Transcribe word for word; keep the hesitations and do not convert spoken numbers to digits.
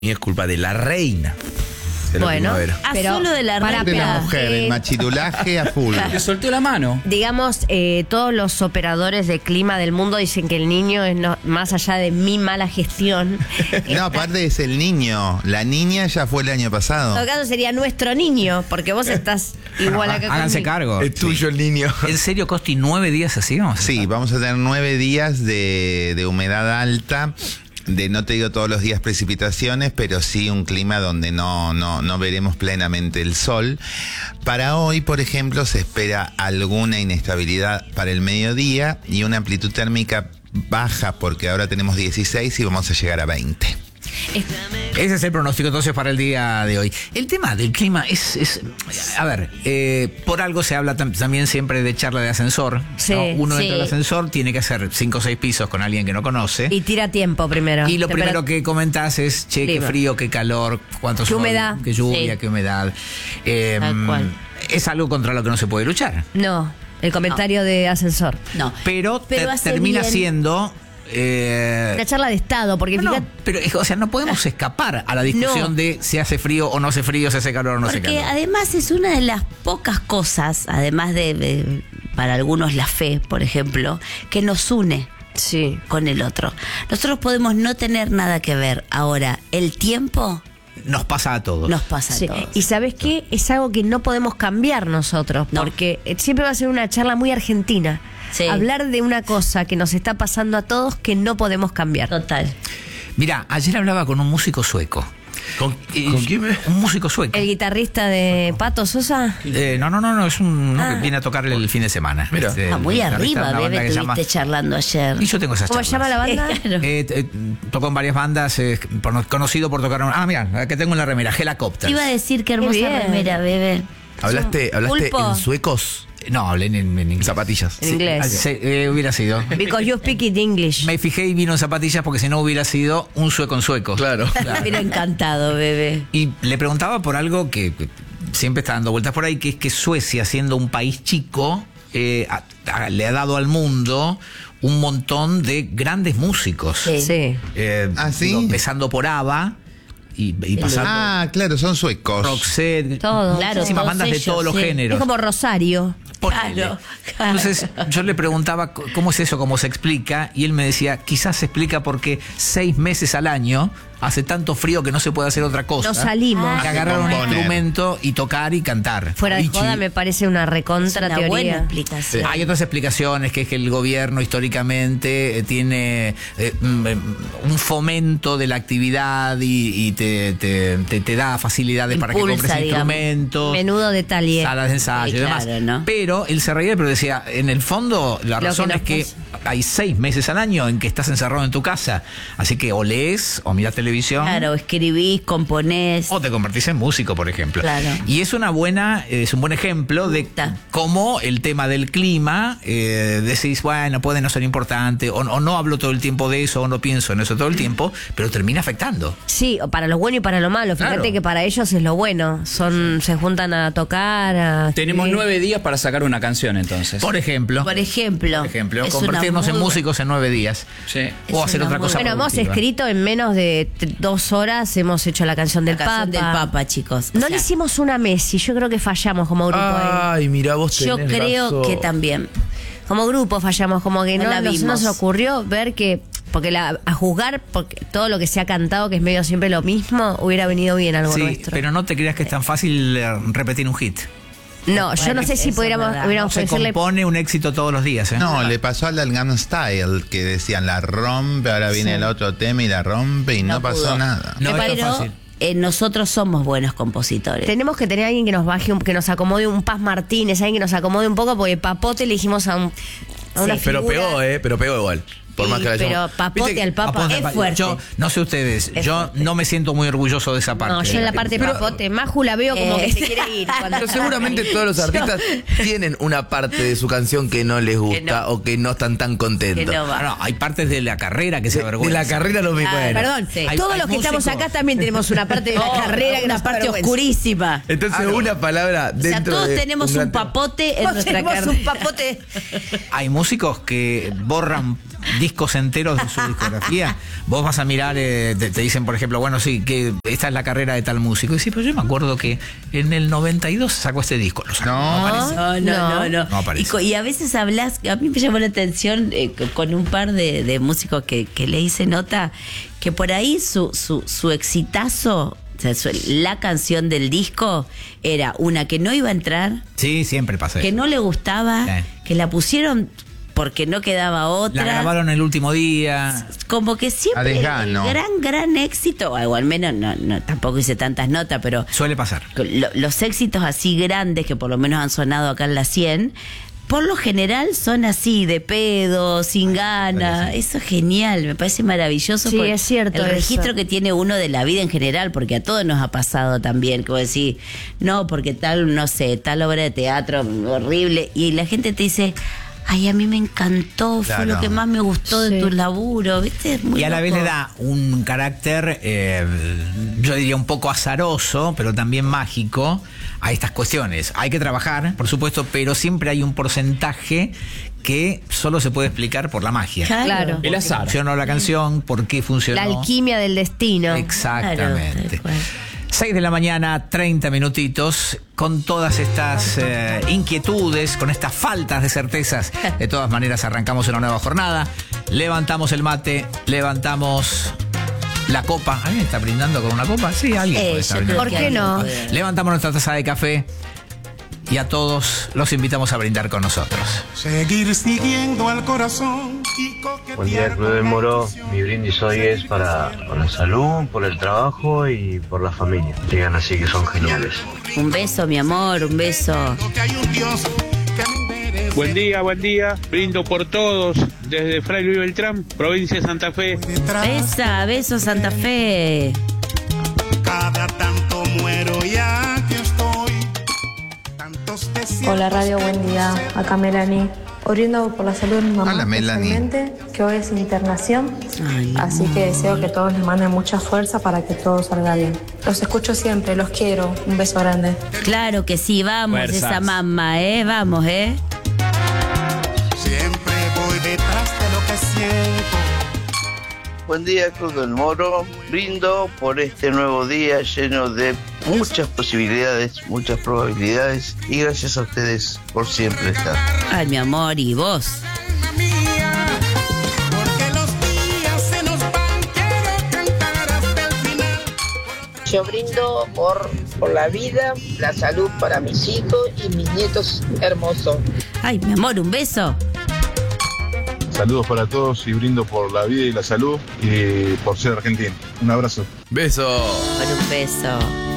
Y es culpa de la reina de la Bueno, primavera. ah, pero solo de la reina. De la mujer, el machirulaje a full. Le soltó la mano. Digamos, eh, todos los operadores de clima del mundo dicen que el niño es no, más allá de mi mala gestión. No, aparte es el niño. La niña ya fue el año En pasado. todo caso sería nuestro niño, porque vos estás igual acá Háganse conmigo. cargo. Es tuyo el niño. ¿En serio, Costi, nueve días así? Vamos a Sí, estar? vamos a tener nueve días de, de humedad alta. De no te digo todos los días precipitaciones, pero sí un clima donde no, no, no veremos plenamente el sol. Para hoy, por ejemplo, se espera alguna inestabilidad para el mediodía y una amplitud térmica baja, porque ahora tenemos dieciséis y vamos a llegar a veinte. Ese es el pronóstico entonces para el día de hoy. El tema del clima es, es a ver, eh, por algo se habla tam- también siempre de charla de ascensor. Sí, ¿no? Uno sí. entra al ascensor, tiene que hacer cinco o seis pisos con alguien que no conoce. Y tira tiempo primero. Y lo Te- primero pero- que comentás es, che, qué Clima. frío, qué calor, cuánto Qué sol, humedad. qué lluvia, Sí. qué humedad. Eh, Tal cual. Es algo contra lo que no se puede luchar. No, el comentario de ascensor. No. Pero, Pero te- hace termina bien. siendo... eh, Una charla de Estado, porque no, no, fíjate. pero o sea, no podemos escapar a la discusión No. de si hace frío o no hace frío, si hace calor o no hace Porque calor. además es una de las pocas cosas, además de, de- para algunos la fe, por ejemplo, que nos une Sí. con el otro. Nosotros podemos no tener nada que ver. Ahora, el tiempo Nos pasa a todos. nos pasa Sí. a todos. Y ¿sabes qué? Es algo que no podemos cambiar nosotros, No. porque eh, siempre va a ser una charla muy argentina. Sí. Hablar de una cosa que nos está pasando a todos que no podemos cambiar. Total. Mira, ayer hablaba con un músico sueco. ¿Con, Y- ¿con quién me? Un músico sueco. ¿El guitarrista de Pato Sosa? Eh, no, no, no, no, es un uno Ah. que viene a tocar el fin de semana. Mira. Este, Ah, muy guitarrista de arriba, una banda bebé, que se estuviste llama- charlando ayer. Y yo tengo esas ¿Cómo se charlas. llama la banda? Claro. Eh, eh, tocó en varias bandas, eh, por- conocido por tocar... Ah, mira, que tengo en la remera, Helicopters. Te iba a decir qué hermosa Qué bien. remera, bebé. ¿Hablaste, hablaste Pulpo. en suecos? No, hablé en, en inglés. Zapatillas. En inglés. Ah, sí, eh, hubiera sido. Because you speak it English. Me fijé y vino en zapatillas porque si no hubiera sido un sueco en sueco. Claro. Pero encantado, bebé. Y le preguntaba por algo que que siempre está dando vueltas por ahí, que es que Suecia, siendo un país chico, eh, a- a- le ha dado al mundo un montón de grandes músicos. Sí. Sí. Eh, ¿Ah, sí? digo, empezando por ABBA y, y pasando Ah, claro, son suecos. Roxette, Todo. Claro, muchísimas todos bandas de ellos, todos los sí. géneros. Es como Rosario. Ponele. Claro, claro. Entonces yo le preguntaba c- cómo es eso, cómo se explica, y él me decía, quizás se explica porque seis meses al año hace tanto frío que no se puede hacer otra cosa. No salimos. Que agarrar un Componer. instrumento y tocar y cantar. Fuera de Ichi. joda me parece una Es recontra una buena teoría. explicación. Hay otras explicaciones, que es que el gobierno históricamente eh, tiene eh, mm, eh, un fomento de la actividad y, y te, te, te- te da facilidades para que Impulsa, compres digamos. instrumentos, Menudo detalle. salas de ensayo Sí, y demás. claro, ¿no? Pero él se reía, pero decía, en el fondo la Lo razón que es nos que hay seis meses al año en que estás encerrado en tu casa. Así que o lees o miras televisión. Claro, escribís, componés. O te convertís en músico, por ejemplo. Claro. Y es una buena, es un buen ejemplo de Está. cómo el tema del clima, eh, decís, bueno, puede no ser importante, o, o no hablo todo el tiempo de eso, o no pienso en eso todo el tiempo, pero termina afectando. Sí, o para lo bueno y para lo malo. Fíjate Claro. que para ellos es lo bueno. Son, se juntan a tocar. A Tenemos escribir. nueve días para sacar una canción entonces. Por ejemplo, Por ejemplo. por ejemplo, es convertirnos una en muy músicos en nueve días. Sí. O Es hacer una otra muy cosa. Bueno, hemos productiva. escrito en menos de t- dos horas, hemos hecho la canción del La canción Papa. del Papa, chicos. O No sea, le hicimos una Messi, yo creo que fallamos como grupo ahí. Ay, mira, vos Yo tenés creo razón. que también. Como grupo fallamos, como que No no, la nos, vimos. nos ocurrió ver que, porque la, a juzgar porque todo lo que se ha cantado, que es medio siempre lo mismo, hubiera venido bien algo Sí, nuestro. pero no te creas que es tan fácil eh, repetir un hit. No, yo Bueno, no sé si eso pudiéramos, es verdad. hubiéramos Se podido decirle. compone un éxito todos los días. ¿eh? No, le pasó al del Gangnam Style, que decían la rompe, ahora viene Sí. el otro tema y la rompe y no, No pasó pudo. nada. No es tan Pero fácil. eh, nosotros somos buenos compositores. Tenemos que tener a alguien que nos baje, un- que nos acomode un Paz Martínez, alguien que nos acomode un poco, porque Papote le dijimos a, un, a una Sí. Pero figura. pegó, ¿eh? Pero pegó igual. Por más Y- que la pero hayamos- Papote Viste que- al Papa Aposta- es fuerte. Yo no sé ustedes, Es yo fuerte. no me siento muy orgulloso de esa parte. No, yo en la parte de Pero- Papote, Maju la veo como Eh. que se quiere ir. cuando- Pero seguramente todos los artistas tienen una parte de su canción que no les gusta no. o que no están tan contentos. Que no va. Ah, no, hay partes de la carrera que se De, de avergüenzan. la carrera no me Ah, bueno. Perdón, Sí. Hay- todos hay los que estamos músicos. acá también tenemos una parte de la Oh, carrera que una nos parte avergüenza. oscurísima. Entonces una palabra O sea, dentro todos de tenemos gran un tema. papote en Todos nuestra tenemos carrera. un papote. Hay músicos que borran discos enteros de su discografía. Vos vas a mirar, eh, te, te dicen, por ejemplo, bueno, sí, que esta es la carrera de tal músico. Y sí, pero yo me acuerdo que en el noventa y dos sacó este disco. Lo sacó, No. aparece. No, no, no, no. No aparece. y, co- y a veces hablas, a mí me llamó la atención eh, co- con un par de, de músicos que, que le hice nota, que por ahí su, su, su exitazo, o sea, su- la canción del disco era una que no iba a entrar, Sí, siempre pasa que eso. no le gustaba, Sí. que la pusieron porque no quedaba otra. La grabaron el último día. Como que A siempre desgano. gran, gran éxito, o al menos no, no, tampoco hice tantas notas, pero Suele pasar. lo- los éxitos así grandes que por lo menos han sonado acá en la cien, por lo general son así, de pedo, sin ganas. Eso es genial, me parece maravilloso. Sí, por es cierto El eso. registro que tiene uno de la vida en general, porque a todos nos ha pasado también, como decir, no, porque tal, no sé, tal obra de teatro horrible, y la gente te dice, ay, a mí me encantó, fue Claro. lo que más me gustó Sí. de tu laburo, ¿viste? Es muy Y a la vez loco. le da un carácter, eh, yo diría un poco azaroso, pero también mágico a estas cuestiones. Hay que trabajar, por supuesto, pero siempre hay un porcentaje que solo se puede explicar por la magia. Claro. El azar. Funcionó la canción, por qué funcionó. La alquimia del destino. Exactamente. Claro, tal cual. seis de la mañana, treinta minutitos, con todas estas eh, inquietudes, con estas faltas de certezas. De todas maneras, arrancamos una nueva jornada. Levantamos el mate, levantamos la copa. ¿Alguien está brindando con una copa? Sí, alguien Eh, puede estar yo creo brindando. ¿Por que qué alguien no? puede. Levantamos nuestra taza de café y a todos los invitamos a brindar con nosotros. Seguir siguiendo al corazón y coquetear. Buen día, Club del Moro. Mi brindis hoy es para por la salud, por el trabajo y por la familia. Digan así que son geniales. Un beso, mi amor, un beso. Que hay un Dios que me merece. Buen día, buen día. Brindo por todos desde Fray Luis Beltrán, provincia de Santa Fe. Detrás, Besa, beso, Santa Fe. cada tanto muero y aquí estoy. Tantos desiertos. Hola Radio, buen día. Acá Melanie. Oriendo por la salud de mi mamá, Hola, Melanie. especialmente, que hoy es internación. Ay, Así que deseo que todos les manden mucha fuerza para que todo salga bien. Los escucho siempre, los quiero. Un beso grande. Claro que sí, vamos, Fuerzas. esa mamá, ¿eh? Vamos, ¿eh? Siempre voy detrás de lo que siento. Buen día, Cruz del Moro. Brindo por este nuevo día lleno de muchas posibilidades, muchas probabilidades y gracias a ustedes por siempre estar. Ay, mi amor, ¿y vos? Alma mía, porque los días se nos van, quiero cantar hasta el final. Yo brindo por, por la vida, la salud para mis hijos y mis nietos hermosos. Ay, mi amor, un beso. Saludos para todos y brindo por la vida y la salud y por ser argentino. Un abrazo. Beso. Por un beso.